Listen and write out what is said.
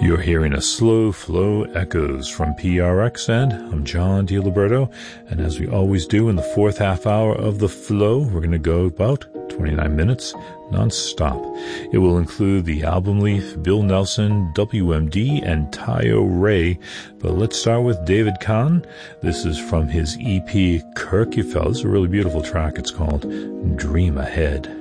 You're hearing a Slow Flow Echoes from PRX, and I'm John DiLiberto. And as we always do in the fourth half hour of the flow, we're going to go about 29 minutes non-stop. It will include the Album Leaf, Bill Nelson, WMD, and Tayo Ray. But let's start with David Kahn. This is from his EP Kirkjufell. It's a really beautiful track. It's called Dream Ahead.